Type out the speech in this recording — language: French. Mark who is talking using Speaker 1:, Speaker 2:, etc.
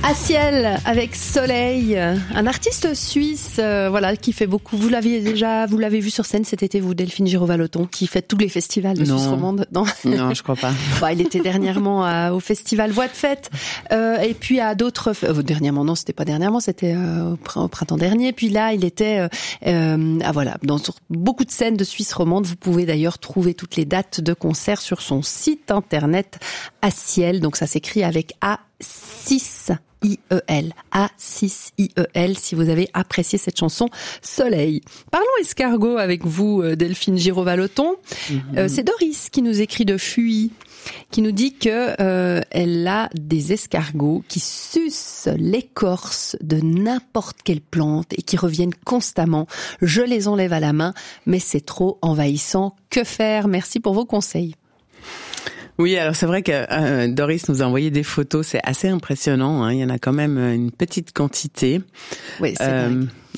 Speaker 1: À ciel avec soleil, un artiste suisse, voilà, qui fait beaucoup. Vous l'avez vu sur scène cet été, vous, Delphine Giraud-Valloton, qui fait tous les festivals de Suisse romande. Non,
Speaker 2: je crois pas.
Speaker 1: Il était dernièrement au festival Voix de Fête, et puis à d'autres. Dernièrement, non, c'était pas dernièrement, c'était au printemps dernier. Puis là, il était, voilà, sur beaucoup de scènes de Suisse romande. Vous pouvez d'ailleurs trouver toutes les dates de concerts sur son site internet À ciel. Donc ça s'écrit avec A6. I-E-L, A6-I-E-L, si vous avez apprécié cette chanson Soleil. Parlons escargot avec vous, Delphine Giraud-Valloton. C'est Doris qui nous écrit de Fuy, qui nous dit que elle a des escargots qui sucent l'écorce de n'importe quelle plante et qui reviennent constamment. Je les enlève à la main, mais c'est trop envahissant. Que faire? Merci pour vos conseils.
Speaker 2: Oui, alors c'est vrai que Doris nous a envoyé des photos, c'est assez impressionnant, hein. Il y en a quand même une petite quantité.
Speaker 1: Oui, c'est vrai.